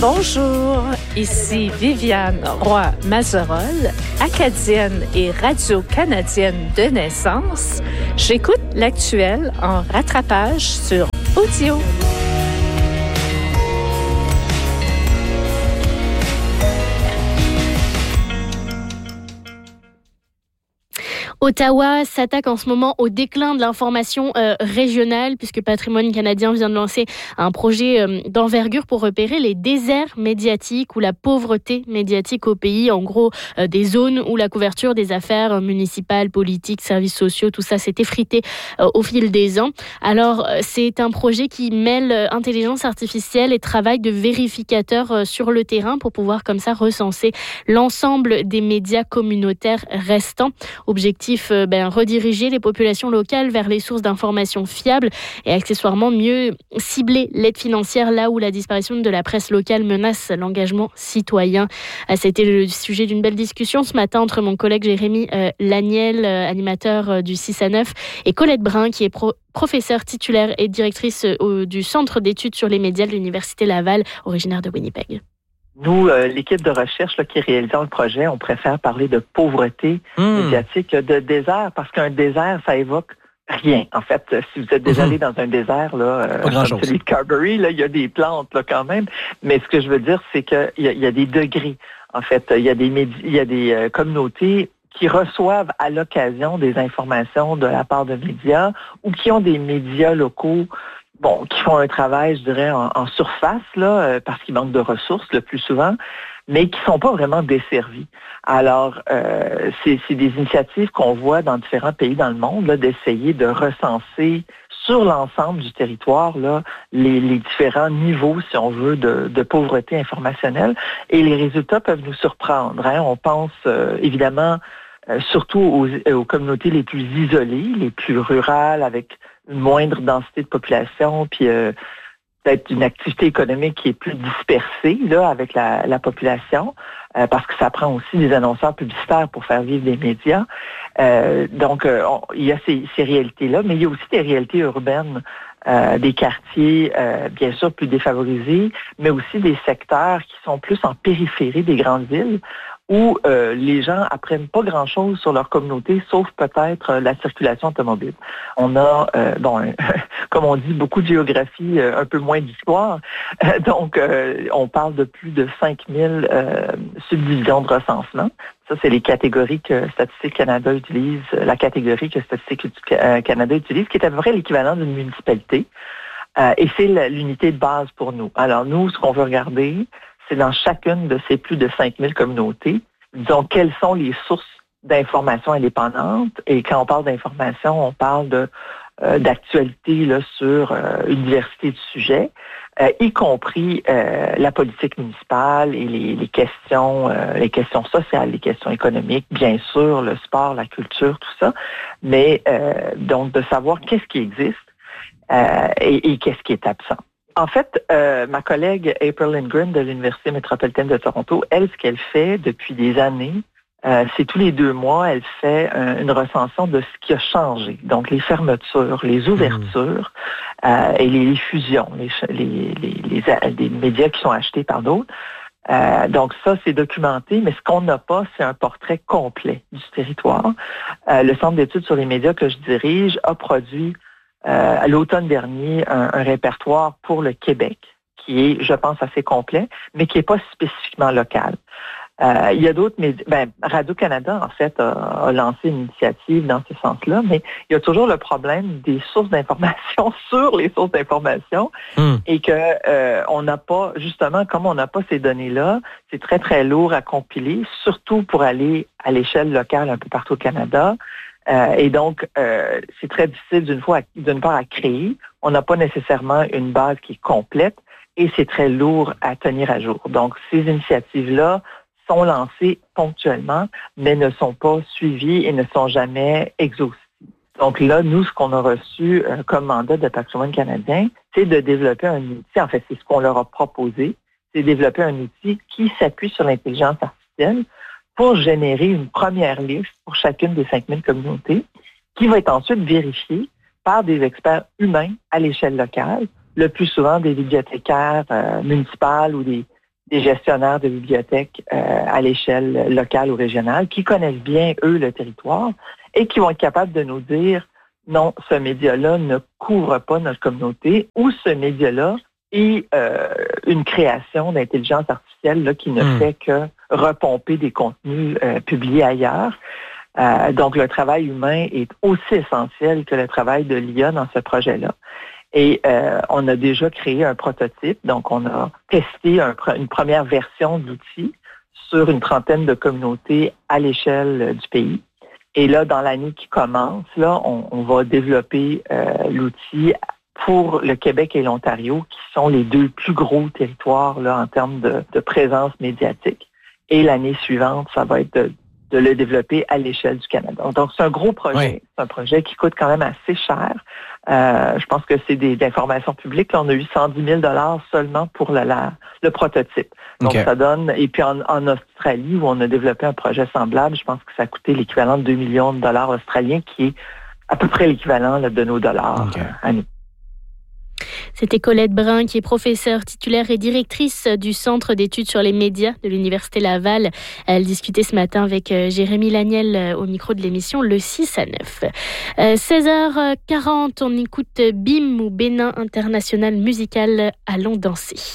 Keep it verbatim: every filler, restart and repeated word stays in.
Bonjour, ici Viviane Roy-Mazerolle, acadienne et radio-canadienne de naissance. J'écoute l'actuel en rattrapage sur audio. Ottawa s'attaque en ce moment au déclin de l'information euh, régionale puisque Patrimoine canadien vient de lancer un projet euh, d'envergure pour repérer les déserts médiatiques ou la pauvreté médiatique au pays. En gros, euh, des zones où la couverture des affaires municipales, politiques, services sociaux, tout ça s'est effrité euh, au fil des ans. Alors, euh, c'est un projet qui mêle euh, intelligence artificielle et travail de vérificateur euh, sur le terrain pour pouvoir comme ça recenser l'ensemble des médias communautaires restants. Objectif Ben, rediriger les populations locales vers les sources d'informations fiables et accessoirement mieux cibler l'aide financière là où la disparition de la presse locale menace l'engagement citoyen. C'était le sujet d'une belle discussion ce matin entre mon collègue Jérémy euh, Laniel, euh, animateur euh, du six à neuf, et Colette Brun, qui est pro- professeure titulaire et directrice euh, du Centre d'études sur les médias de l'Université Laval, originaire de Winnipeg. Nous, euh, l'équipe de recherche là, qui réalise le projet, on préfère parler de pauvreté mmh. médiatique, de désert, parce qu'un désert, ça évoque rien. En fait, si vous êtes déjà mmh. allé dans un désert, là, euh, comme celui de Carberry, là, il y a des plantes là, quand même. Mais ce que je veux dire, c'est qu'il y a, il y a des degrés. En fait, il y a des, médi- il y a des euh, communautés qui reçoivent à l'occasion des informations de la part de médias ou qui ont des médias locaux Bon, qui font un travail, je dirais, en, en surface, là, euh, parce qu'ils manquent de ressources le plus souvent, mais qui sont pas vraiment desservis. Alors, euh, c'est, c'est des initiatives qu'on voit dans différents pays dans le monde, là, d'essayer de recenser sur l'ensemble du territoire là, les, les différents niveaux, si on veut, de, de pauvreté informationnelle. Et les résultats peuvent nous surprendre. Hein. On pense euh, évidemment euh, surtout aux, aux communautés les plus isolées, les plus rurales, avec une moindre densité de population, puis euh, peut-être une activité économique qui est plus dispersée là avec la, la population, euh, parce que ça prend aussi des annonceurs publicitaires pour faire vivre des médias. Euh, donc, euh, on, il y a ces, ces réalités-là, mais il y a aussi des réalités urbaines, euh, des quartiers, euh, bien sûr, plus défavorisés, mais aussi des secteurs qui sont plus en périphérie des grandes villes, où euh, les gens apprennent pas grand-chose sur leur communauté, sauf peut-être euh, la circulation automobile. On a, euh, bon, comme on dit, beaucoup de géographie, euh, un peu moins d'histoire. Euh, donc, euh, on parle de plus de cinq mille euh, subdivisions de recensement. Ça, c'est les catégories que Statistique Canada utilise, la catégorie que Statistique Canada utilise, qui est à peu près l'équivalent d'une municipalité. Euh, et c'est l'unité de base pour nous. Alors, nous, ce qu'on veut regarder, c'est dans chacune de ces plus de cinq mille communautés, disons, quelles sont les sources d'informations indépendantes. Et quand on parle d'informations, on parle de euh, d'actualité là, sur euh, une diversité de sujets, euh, y compris euh, la politique municipale et les, les questions, euh, les questions sociales, les questions économiques, bien sûr, le sport, la culture, tout ça. Mais euh, donc, de savoir qu'est-ce qui existe euh, et, et qu'est-ce qui est absent. En fait, euh, ma collègue April Lindgren de l'Université métropolitaine de Toronto, elle, ce qu'elle fait depuis des années, euh, c'est tous les deux mois, elle fait un, une recension de ce qui a changé. Donc, les fermetures, les ouvertures mmh. euh, et les, les fusions, les, les, les, les, les médias qui sont achetés par d'autres. Euh, donc, ça, c'est documenté, mais ce qu'on n'a pas, c'est un portrait complet du territoire. Euh, le Centre d'études sur les médias que je dirige a produit Euh, à l'automne dernier, un, un répertoire pour le Québec, qui est, je pense, assez complet, mais qui n'est pas spécifiquement local. Euh, il y a d'autres médias. Ben, Radio-Canada, en fait, a, a lancé une initiative dans ce sens-là, mais il y a toujours le problème des sources d'information sur les sources d'information mmh. et que euh, on n'a pas, justement, comme on n'a pas ces données-là, c'est très, très lourd à compiler, surtout pour aller à l'échelle locale un peu partout au Canada. Euh, et donc, euh, c'est très difficile d'une fois, à, d'une part, à créer. On n'a pas nécessairement une base qui est complète et c'est très lourd à tenir à jour. Donc, ces initiatives-là sont lancées ponctuellement, mais ne sont pas suivies et ne sont jamais exhaustives. Donc là, nous, ce qu'on a reçu euh, comme mandat de Patrimoine canadien, c'est de développer un outil. En fait, c'est ce qu'on leur a proposé, c'est de développer un outil qui s'appuie sur l'intelligence artificielle pour générer une première liste pour chacune des cinq mille communautés qui va être ensuite vérifiée par des experts humains à l'échelle locale, le plus souvent des bibliothécaires euh, municipales ou des, des gestionnaires de bibliothèques euh, à l'échelle locale ou régionale qui connaissent bien, eux, le territoire et qui vont être capables de nous dire non, ce média-là ne couvre pas notre communauté ou ce média-là est euh, une création d'intelligence artificielle là, qui ne mmh. fait que repomper des contenus euh, publiés ailleurs. Euh, donc, le travail humain est aussi essentiel que le travail de l'I A dans ce projet-là. Et euh, on a déjà créé un prototype, donc on a testé un, une première version de l'outil sur une trentaine de communautés à l'échelle du pays. Et là, dans l'année qui commence, là, on, on va développer euh, l'outil pour le Québec et l'Ontario, qui sont les deux plus gros territoires là, en termes de, de présence médiatique. Et l'année suivante, ça va être de, de le développer à l'échelle du Canada. Donc, c'est un gros projet. Oui. C'est un projet qui coûte quand même assez cher. Euh, je pense que c'est des, des informations publiques. Là, on a eu cent dix mille dollars seulement pour le, la, le prototype. Donc, okay. ça donne... Et puis, en, en Australie, où on a développé un projet semblable, je pense que ça a coûté l'équivalent de deux millions de dollars australiens, qui est à peu près l'équivalent là, de nos dollars okay. euh, à nous. C'était Colette Brun, qui est professeure titulaire et directrice du Centre d'études sur les médias de l'Université Laval. Elle discutait ce matin avec Jérémy Laniel au micro de l'émission Le six à neuf. Euh, seize heures quarante, on écoute B I M ou Bénin International Musical. Allons danser.